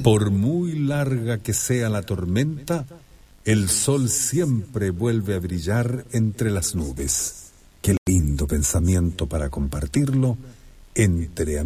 Por muy larga que sea la tormenta, el sol siempre vuelve a brillar entre las nubes. Qué lindo pensamiento para compartirlo entre amigos.